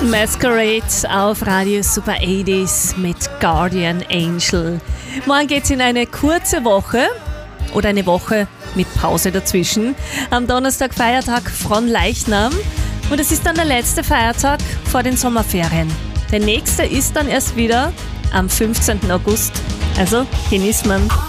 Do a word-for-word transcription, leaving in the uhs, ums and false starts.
Masquerade auf Radio Super achtziger mit Guardian Angel. Morgen geht's in eine kurze Woche oder eine Woche mit Pause dazwischen. Am Donnerstag Feiertag Fronleichnam und es ist dann der letzte Feiertag vor den Sommerferien. Der nächste ist dann erst wieder am fünfzehnten August. Also genießt man.